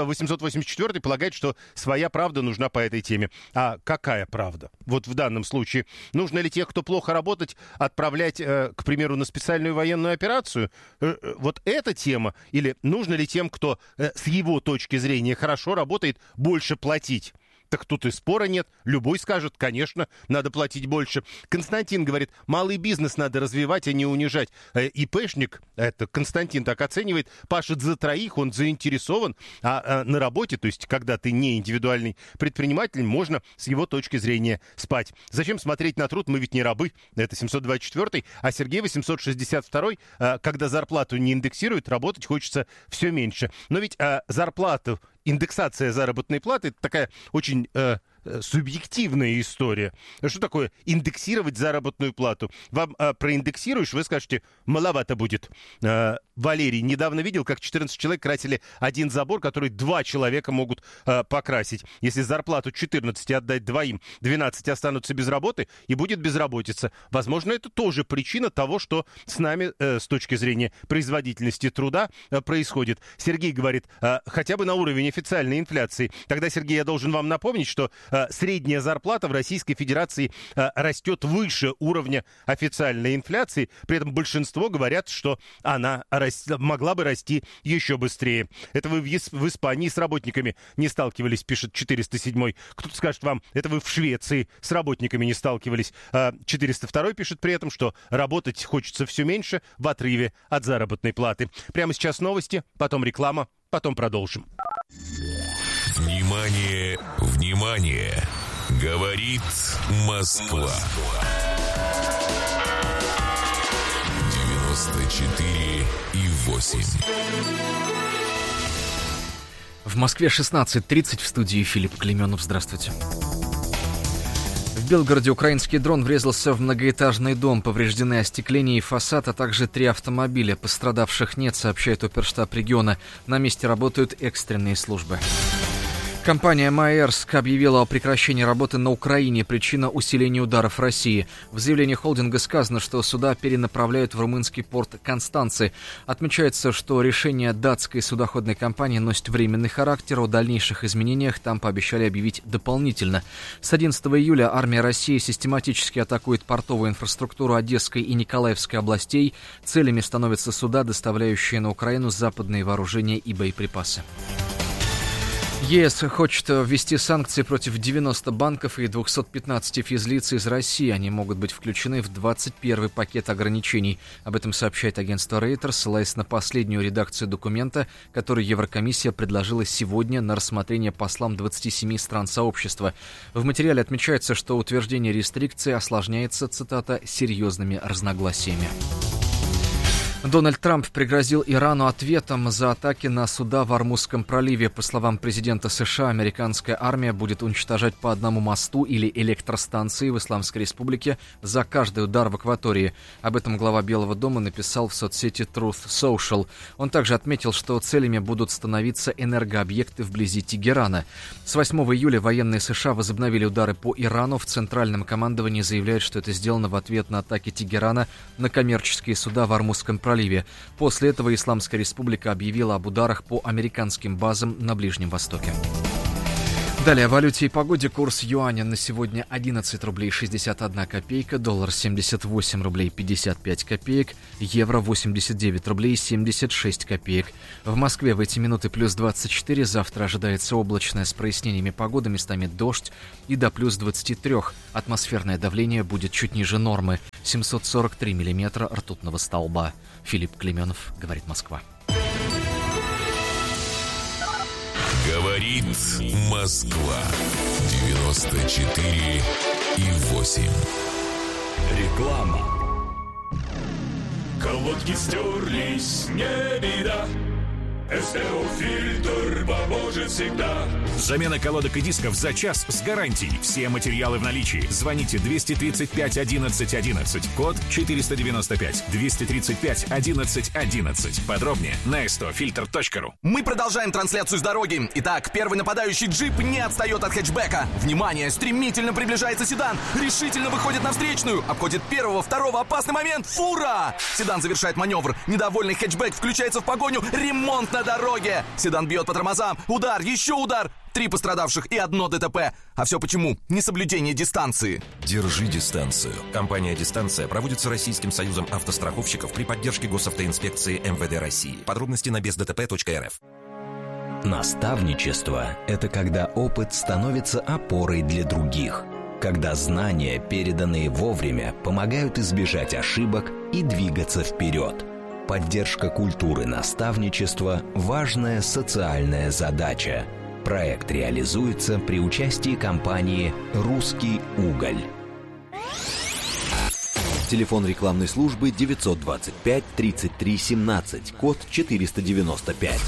884-й полагает, что своя правда нужна по этой теме. А какая правда? Вот в данном случае. Нужно ли тех, кто плохо работает, отправлять, к примеру, на специальную военную операцию? Вот эта тема, или нужно ли тем, кто с его точки зрения хорошо работает, больше платить? Так тут и спора нет. Любой скажет, конечно, надо платить больше. Константин говорит, малый бизнес надо развивать, а не унижать. ИПшник, это Константин так оценивает, пашет за троих, он заинтересован. А на работе, то есть когда ты не индивидуальный предприниматель, можно с его точки зрения спать. Зачем смотреть на труд? Мы ведь не рабы. Это 724-й. А Сергей 862-й, когда зарплату не индексируют, работать хочется все меньше. Но ведь зарплату, индексация заработной платы — это такая очень субъективная история. Что такое индексировать заработную плату? Вам проиндексируешь, вы скажете, маловато будет. Валерий недавно видел, как 14 человек красили один забор, который 2 человека могут покрасить. Если зарплату 14 отдать двоим, 12 останутся без работы, и будет безработица. Возможно, это тоже причина того, что с нами с точки зрения производительности труда происходит. Сергей говорит, хотя бы на уровень официальной инфляции. Тогда, Сергей, я должен вам напомнить, что средняя зарплата в Российской Федерации растет выше уровня официальной инфляции. При этом большинство говорят, что она могла бы расти еще быстрее. Это вы в Испании с работниками не сталкивались, пишет 407-й. Кто-то скажет вам, это вы в Швеции с работниками не сталкивались. 402-й пишет при этом, что работать хочется все меньше в отрыве от заработной платы. Прямо сейчас новости, потом реклама, потом продолжим. Внимание, внимание! Говорит Москва. 94,8. В Москве 16:30, в студии Филипп Клименов. Здравствуйте. В Белгороде украинский дрон врезался в многоэтажный дом. Повреждены остекление и фасад, а также 3 автомобиля. Пострадавших нет, сообщает оперштаб региона. На месте работают экстренные службы. Компания Маэрск объявила о прекращении работы на Украине. Причина — усиления ударов России. В заявлении холдинга сказано, что суда перенаправляют в румынский порт Констанцы. Отмечается, что решение датской судоходной компании носит временный характер. О дальнейших изменениях там пообещали объявить дополнительно. С 11 июля армия России систематически атакует портовую инфраструктуру Одесской и Николаевской областей. Целями становятся суда, доставляющие на Украину западные вооружения и боеприпасы. ЕС хочет ввести санкции против 90 банков и 215 физлиц из России. Они могут быть включены в 21-й пакет ограничений. Об этом сообщает агентство Reuters, ссылаясь на последнюю редакцию документа, который Еврокомиссия предложила сегодня на рассмотрение послам 27 стран сообщества. В материале отмечается, что утверждение рестрикций осложняется, цитата, серьезными разногласиями. Дональд Трамп пригрозил Ирану ответом за атаки на суда в Ормузском проливе. По словам президента США, американская армия будет уничтожать по одному мосту или электростанции в Исламской Республике за каждый удар в акватории. Об этом глава Белого дома написал в соцсети Truth Social. Он также отметил, что целями будут становиться энергообъекты вблизи Тегерана. С 8 июля военные США возобновили удары по Ирану. В центральном командовании заявляют, что это сделано в ответ на атаки Тегерана на коммерческие суда в Ормузском проливе. После этого Исламская Республика объявила об ударах по американским базам на Ближнем Востоке. Далее о валюте и погоде. Курс юаня на сегодня 11 рублей 61 копейка, доллар 78 рублей 55 копеек, евро 89 рублей 76 копеек. В Москве в эти минуты плюс 24, завтра ожидается облачная с прояснениями погоды, местами дождь и до плюс 23. Атмосферное давление будет чуть ниже нормы, 743 миллиметра ртутного столба. Филипп Клименов, говорит Москва. Говорит Москва. 94,8. Реклама. Колодки стерлись, не беда. СТО-фильтр поможет всегда. Замена колодок и дисков за час с гарантией. Все материалы в наличии. Звоните 235 11 11. Код 495. 235 11 11. Подробнее на stofilter.ru. Мы продолжаем трансляцию с дороги. Итак, первый нападающий джип не отстает от хэтчбека. Внимание, стремительно приближается седан. Решительно выходит на встречную. Обходит первого, второго. Опасный момент. Фура! Седан завершает маневр. Недовольный хэтчбек включается в погоню. Ремонт на дороге. Седан бьет по тормозам. Удар, еще удар. 3 пострадавших и 1 ДТП. А все почему? Несоблюдение дистанции. Держи дистанцию. Компания «Дистанция» проводится Российским союзом автостраховщиков при поддержке госавтоинспекции МВД России. Подробности на бездтп.рф. Наставничество – это когда опыт становится опорой для других. Когда знания, переданные вовремя, помогают избежать ошибок и двигаться вперед. Поддержка культуры наставничества – важная социальная задача. Проект реализуется при участии компании «Русский уголь». Телефон рекламной службы 925 33 17, код 495.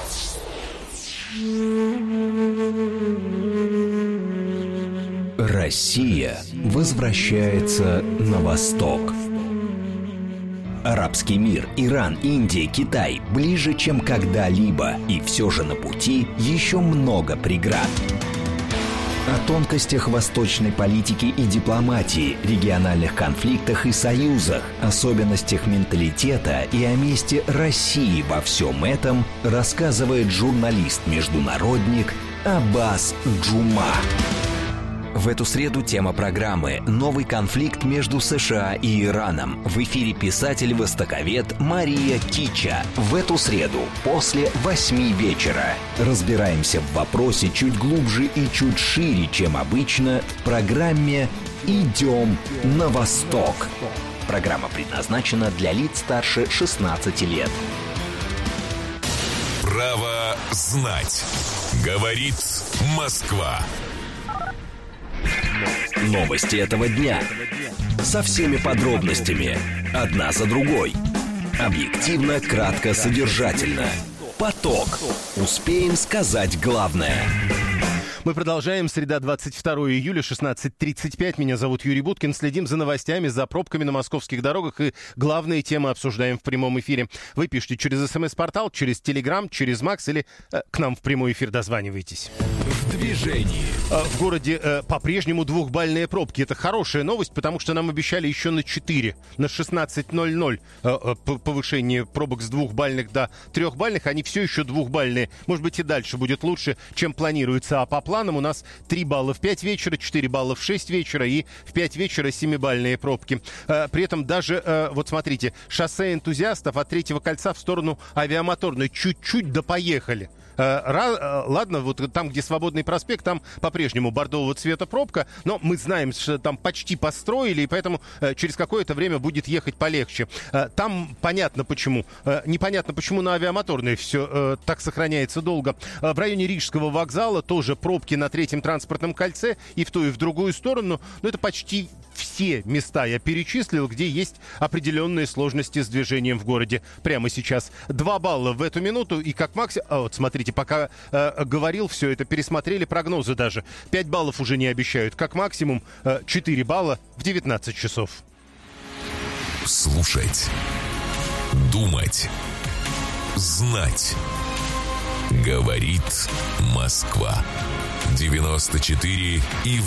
Россия возвращается на восток. Арабский мир, Иран, Индия, Китай ближе, чем когда-либо. И все же на пути еще много преград. О тонкостях восточной политики и дипломатии, региональных конфликтах и союзах, особенностях менталитета и о месте России во всем этом рассказывает журналист-международник Аббас Джума. В эту среду тема программы «Новый конфликт между США и Ираном». В эфире писатель-востоковед Мария Кича. В эту среду после 8 вечера. Разбираемся в вопросе чуть глубже и чуть шире, чем обычно, в программе «Идем на восток». Программа предназначена для лиц старше 16 лет. Право знать. Говорит Москва. Новости этого дня. Со всеми подробностями. Одна за другой. Объективно, кратко, содержательно. Поток. Успеем сказать главное. Мы продолжаем. Среда, 22 июля, 16:35. Меня зовут Юрий Буткин. Следим за новостями, за пробками на московских дорогах и главные темы обсуждаем в прямом эфире. Вы пишите через СМС-портал, через Телеграм, через Макс или к нам в прямой эфир дозванивайтесь. В движении. В городе по-прежнему двухбальные пробки. Это хорошая новость, потому что нам обещали еще на 4, на 16:00 повышение пробок с двухбальных до трехбальных. Они все еще двухбальные. Может быть, и дальше будет лучше, чем планируется. А по планам у нас 3 балла в 5 вечера, 4 балла в 6 вечера и в 5 вечера 7-бальные пробки. При этом даже, вот смотрите, шоссе энтузиастов от Третьего кольца в сторону Авиамоторной чуть-чуть да поехали. Ладно, вот там, где Свободный проспект, там по-прежнему бордового цвета пробка, но мы знаем, что там почти построили, и поэтому через какое-то время будет ехать полегче. Там понятно почему. Непонятно, почему на Авиамоторной все так сохраняется долго. В районе Рижского вокзала тоже пробки на Третьем транспортном кольце и в ту, и в другую сторону. Но это почти все места я перечислил, где есть определенные сложности с движением в городе. Прямо сейчас 2 балла в эту минуту. И как максимум... вот смотрите, пока говорил все это, пересмотрели прогнозы даже. 5 баллов уже не обещают. Как максимум 4 балла в 19 часов. Слушать. Думать. Знать. Говорит Москва. 94,8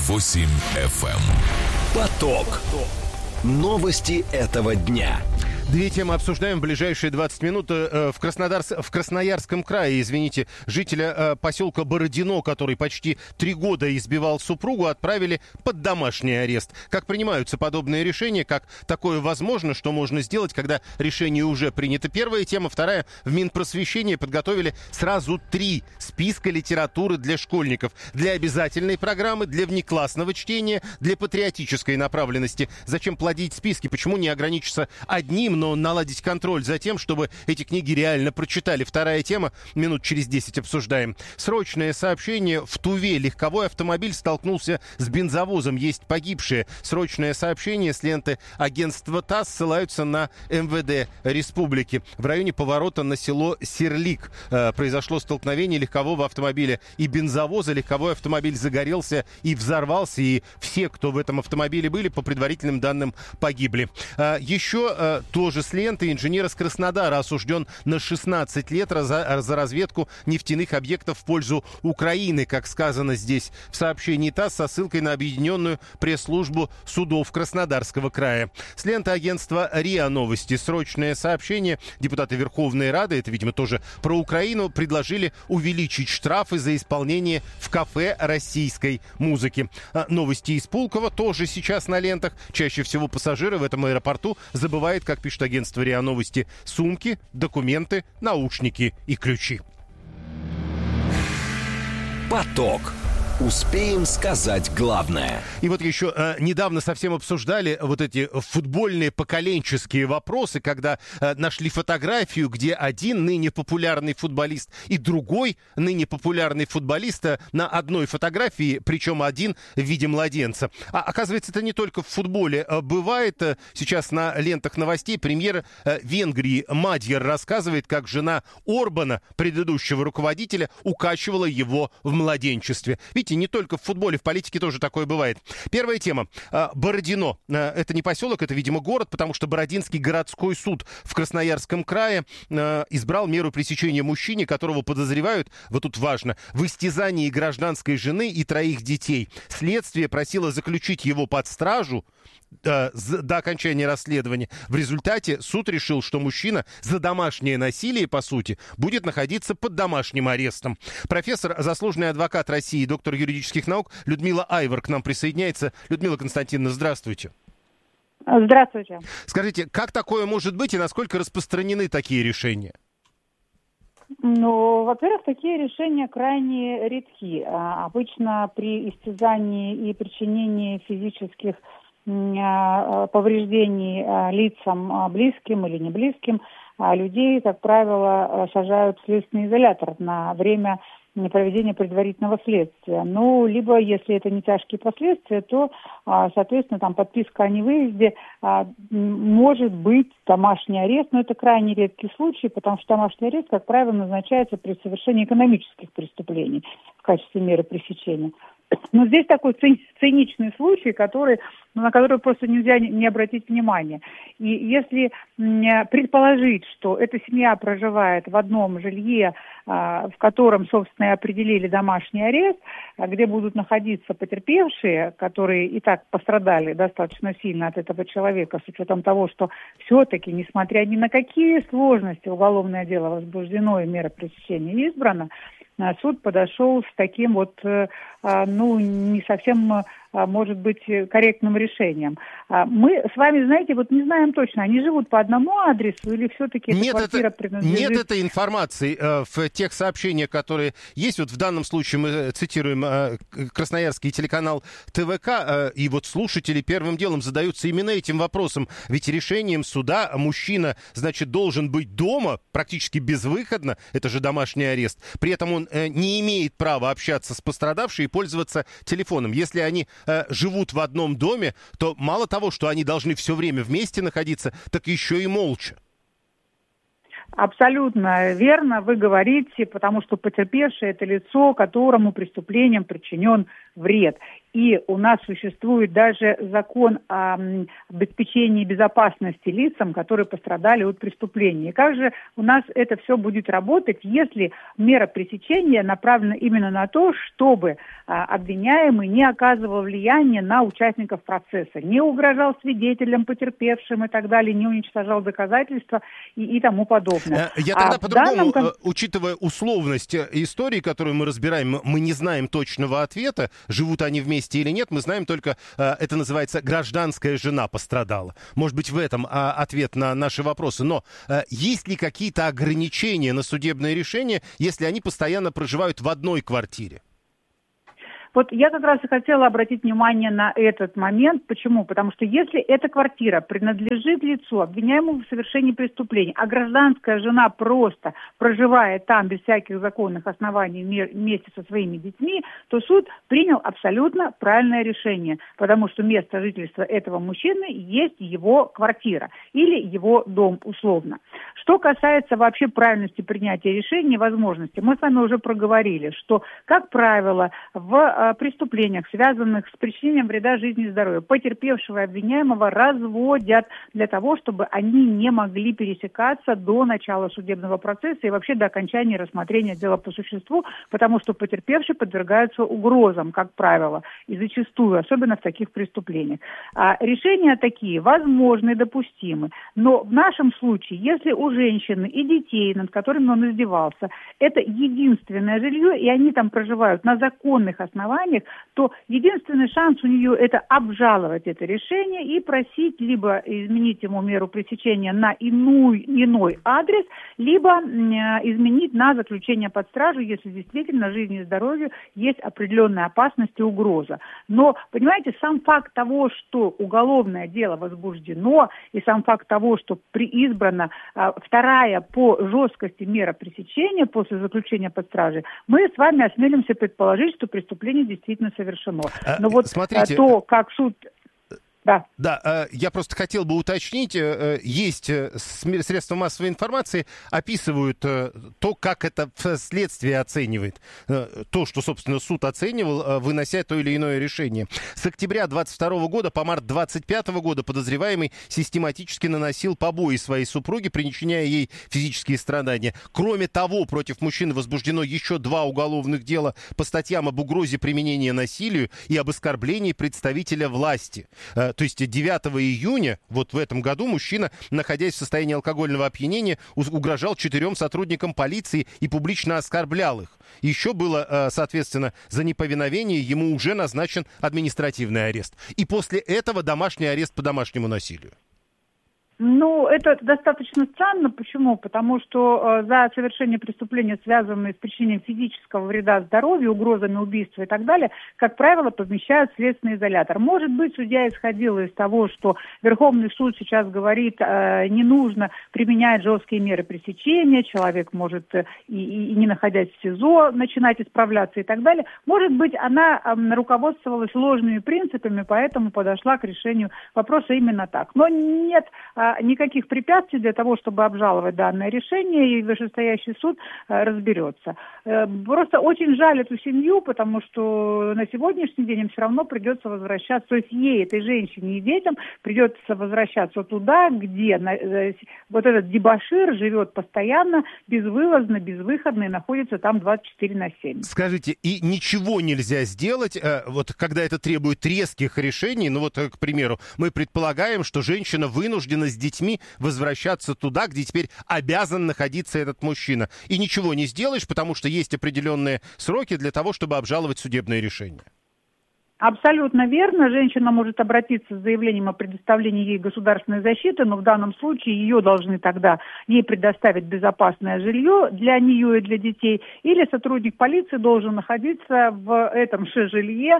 FM. Поток. Новости этого дня. 2 темы обсуждаем в ближайшие 20 минут. В Красноярском крае, жителя поселка Бородино, который почти 3 года избивал супругу, отправили под домашний арест. Как принимаются подобные решения, как такое возможно, что можно сделать, когда решение уже принято? Первая тема. Вторая. В Минпросвещении подготовили сразу 3 списка литературы для школьников. Для обязательной программы, для внеклассного чтения, для патриотической направленности. Зачем плодить списки? Почему не ограничиться одним, но наладить контроль за тем, чтобы эти книги реально прочитали? Вторая тема, минут через 10 обсуждаем. Срочное сообщение. В Туве легковой автомобиль столкнулся с бензовозом. Есть погибшие. Срочное сообщение с ленты агентства ТАСС ссылаются на МВД Республики. В районе поворота на село Серлик произошло столкновение легкового автомобиля и бензовоза. Легковой автомобиль загорелся и взорвался, и все, кто в этом автомобиле были, по предварительным данным, погибли. Еще тоже с ленты. Инженер из Краснодара осужден на 16 лет за разведку нефтяных объектов в пользу Украины, как сказано здесь в сообщении ТАСС со ссылкой на объединенную пресс-службу судов Краснодарского края. С ленты агентства РИА Новости. Срочное сообщение. Депутаты Верховной Рады, это, видимо, тоже про Украину, предложили увеличить штрафы за исполнение в кафе российской музыки. Новости из Пулково тоже сейчас на лентах. Чаще всего пассажиры в этом аэропорту забывают, как пишет агентство РИА Новости, сумки, документы, наушники и ключи. Поток. Успеем сказать главное. И вот еще недавно совсем обсуждали вот эти футбольные поколенческие вопросы, когда нашли фотографию, где один ныне популярный футболист и другой ныне популярный футболист на одной фотографии, причем один в виде младенца. А оказывается, это не только в футболе бывает. Сейчас на лентах новостей премьер Венгрии Мадьяр рассказывает, как жена Орбана, предыдущего руководителя, укачивала его в младенчестве. Видите, не только в футболе, в политике тоже такое бывает. Первая тема. Бородино. Это не поселок, это, видимо, город, потому что Бородинский городской суд в Красноярском крае избрал меру пресечения мужчине, которого подозревают, вот тут важно, в истязании гражданской жены и 3 детей. Следствие просило заключить его под стражу до окончания расследования. В результате суд решил, что мужчина за домашнее насилие, по сути, будет находиться под домашним арестом. Профессор, заслуженный адвокат России, доктор юридических наук Людмила Айвор к нам присоединяется. Людмила Константиновна, здравствуйте. Здравствуйте. Скажите, как такое может быть и насколько распространены такие решения? Ну, во-первых, такие решения крайне редки. Обычно при истязании и причинении физических повреждений лицам близким или не близким людей, как правило, сажают в следственный изолятор на время проведения предварительного следствия. Ну, либо, если это не тяжкие последствия, то, соответственно, там подписка о невыезде, может быть домашний арест, но это крайне редкий случай, потому что домашний арест, как правило, назначается при совершении экономических преступлений в качестве меры пресечения. Но здесь такой циничный случай, на который просто нельзя не обратить внимания. И если предположить, что эта семья проживает в одном жилье, в котором, собственно, и определили домашний арест, где будут находиться потерпевшие, которые и так пострадали достаточно сильно от этого человека, с учетом того, что все-таки, несмотря ни на какие сложности, уголовное дело возбуждено и мера пресечения избрана, суд подошел с таким вот, не совсем, может быть, корректным решением. Мы с вами, знаете, вот не знаем точно, они живут по одному адресу или все-таки эта квартира принадлежит... Нет этой информации в тех сообщениях, которые есть. Вот в данном случае мы цитируем красноярский телеканал ТВК, и вот слушатели первым делом задаются именно этим вопросом. Ведь решением суда мужчина, значит, должен быть дома практически безвыходно, это же домашний арест. При этом он не имеет права общаться с пострадавшей и пользоваться телефоном. Если они живут в одном доме, то мало того, что они должны все время вместе находиться, так еще и молча. Абсолютно верно вы говорите, потому что потерпевшее – это лицо, которому преступлением причинен вред. И у нас существует даже закон о обеспечении безопасности лицам, которые пострадали от преступления. И как же у нас это все будет работать, если мера пресечения направлена именно на то, чтобы обвиняемый не оказывал влияния на участников процесса, не угрожал свидетелям, потерпевшим и так далее, не уничтожал доказательства и тому подобное. Я тогда по-другому, учитывая условность истории, которую мы разбираем, мы не знаем точного ответа, живут они вместе или нет, мы знаем только, это называется, гражданская жена пострадала. Может быть, в этом ответ на наши вопросы. Но есть ли какие-то ограничения на судебное решение, если они постоянно проживают в одной квартире? Вот я как раз и хотела обратить внимание на этот момент. Почему? Потому что если эта квартира принадлежит лицу, обвиняемому в совершении преступления, а гражданская жена просто проживает там без всяких законных оснований вместе со своими детьми, то суд принял абсолютно правильное решение, потому что место жительства этого мужчины есть его квартира или его дом условно. Что касается вообще правильности принятия решения и возможности, мы с вами уже проговорили, что, как правило, в преступлениях, связанных с причинением вреда жизни и здоровью, потерпевшего и обвиняемого разводят для того, чтобы они не могли пересекаться до начала судебного процесса и вообще до окончания рассмотрения дела по существу, потому что потерпевшие подвергаются угрозам, как правило, и зачастую, особенно в таких преступлениях. Решения такие возможны, допустимы, но в нашем случае, если у женщины и детей, над которыми он издевался, это единственное жилье, и они там проживают на законных основаниях, то единственный шанс у нее это обжаловать это решение и просить либо изменить ему меру пресечения на иной адрес, либо изменить на заключение под стражу, если действительно жизни и здоровью есть определенная опасность и угроза. Но, понимаете, сам факт того, что уголовное дело возбуждено, и сам факт того, что избрана вторая по жесткости мера пресечения после заключения под стражей, мы с вами осмелимся предположить, что преступление действительно совершено. Но вот смотрите, то, как суд... Да, я просто хотел бы уточнить, есть средства массовой информации, описывают то, как это следствие оценивает, то, что, собственно, суд оценивал, вынося то или иное решение. С октября 22 года по март 25 года подозреваемый систематически наносил побои своей супруге, причиняя ей физические страдания. Кроме того, против мужчины возбуждено еще 2 уголовных дела по статьям об угрозе применения насилию и об оскорблении представителя власти. То есть 9 июня, вот в этом году, мужчина, находясь в состоянии алкогольного опьянения, угрожал 4 сотрудникам полиции и публично оскорблял их. Еще было, соответственно, за неповиновение ему уже назначен административный арест. И после этого домашний арест по домашнему насилию. Ну, это достаточно странно. Почему? Потому что за совершение преступления, связанные с причинением физического вреда здоровью, угрозами убийства и так далее, как правило, помещают в следственный изолятор. Может быть, судья исходил из того, что Верховный суд сейчас говорит, не нужно применять жесткие меры пресечения, человек может и не находясь в СИЗО начинать исправляться и так далее. Может быть, она руководствовалась ложными принципами, поэтому подошла к решению вопроса именно так. Но нет никаких препятствий для того, чтобы обжаловать данное решение, и вышестоящий суд разберется. Просто очень жаль эту семью, потому что на сегодняшний день им все равно придется возвращаться, то есть ей, этой женщине и детям, придется возвращаться туда, где вот этот дебошир живет постоянно, безвылазно, безвыходно и находится там 24/7. Скажите, и ничего нельзя сделать, вот когда это требует резких решений, ну вот, к примеру, мы предполагаем, что женщина вынуждена с детьми возвращаться туда, где теперь обязан находиться этот мужчина. И ничего не сделаешь, потому что есть определенные сроки для того, чтобы обжаловать судебное решение. Абсолютно верно. Женщина может обратиться с заявлением о предоставлении ей государственной защиты, но в данном случае ее должны тогда ей предоставить безопасное жилье для нее и для детей, или сотрудник полиции должен находиться в этом же жилье,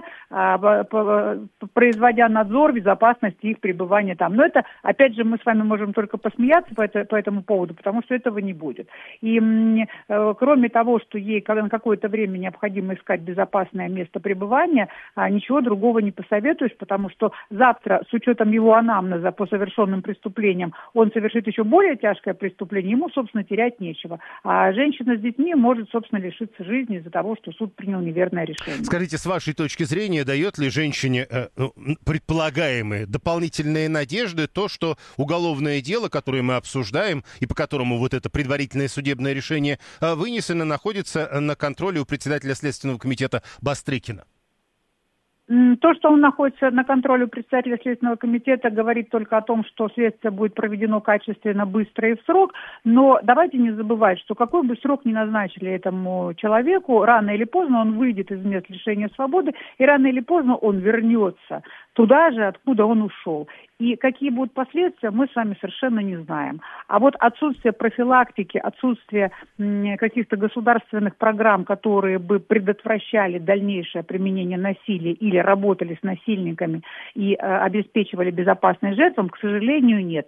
производя надзор безопасности их пребывания там. Но это, опять же, мы с вами можем только посмеяться по этому поводу, потому что этого не будет. И кроме того, что ей на какое-то время необходимо искать безопасное место пребывания, ничего ничего другого не посоветуешь, потому что завтра, с учетом его анамнеза по совершенным преступлениям, он совершит еще более тяжкое преступление, ему, собственно, терять нечего. А женщина с детьми может, собственно, лишиться жизни из-за того, что суд принял неверное решение. Скажите, с вашей точки зрения, дает ли женщине предполагаемые дополнительные надежды то, что уголовное дело, которое мы обсуждаем и по которому вот это предварительное судебное решение вынесено, находится на контроле у председателя Следственного комитета Бастрыкина? То, что он находится на контроле у председателя Следственного комитета, говорит только о том, что следствие будет проведено качественно, быстро и в срок. Но давайте не забывать, что какой бы срок ни назначили этому человеку, рано или поздно он выйдет из мест лишения свободы, и рано или поздно он вернется туда же, откуда он ушел. И какие будут последствия, мы с вами совершенно не знаем. А вот отсутствие профилактики, отсутствие каких-то государственных программ, которые бы предотвращали дальнейшее применение насилия или работали с насильниками и обеспечивали безопасность жертвам, к сожалению, нет.